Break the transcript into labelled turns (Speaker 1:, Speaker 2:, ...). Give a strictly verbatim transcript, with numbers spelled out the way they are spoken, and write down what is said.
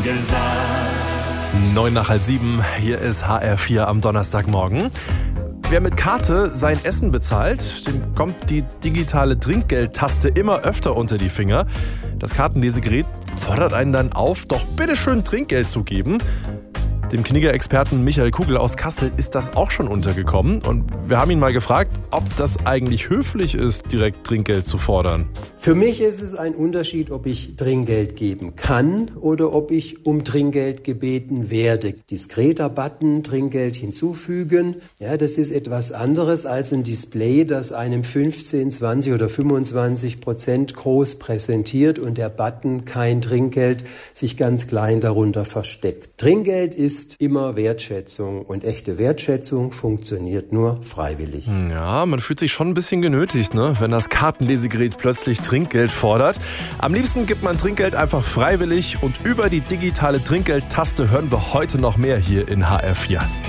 Speaker 1: gesagt.
Speaker 2: Neun nach halb sieben, hier ist H R vier am Donnerstagmorgen. Wer mit Karte sein Essen bezahlt, dem kommt die digitale Trinkgeldtaste immer öfter unter die Finger. Das Kartenlesegerät fordert einen dann auf, doch bitteschön Trinkgeld zu geben. Dem Knigge-Experten Michael Kugel aus Kassel ist das auch schon untergekommen. Und wir haben ihn mal gefragt, ob das eigentlich höflich ist, direkt Trinkgeld zu fordern.
Speaker 3: Für mich ist es ein Unterschied, ob ich Trinkgeld geben kann oder ob ich um Trinkgeld gebeten werde. Diskreter Button, Trinkgeld hinzufügen, ja, das ist etwas anderes als ein Display, das einem fünfzehn, zwanzig oder fünfundzwanzig Prozent groß präsentiert und der Button kein Trinkgeld sich ganz klein darunter versteckt. Trinkgeld ist immer Wertschätzung und echte Wertschätzung funktioniert nur freiwillig.
Speaker 2: Ja, man fühlt sich schon ein bisschen genötigt, ne, wenn das Kartenlesegerät plötzlich Trinkgeld fordert. Am liebsten gibt man Trinkgeld einfach freiwillig und über die digitale Trinkgeldtaste hören wir heute noch mehr hier in H R vier.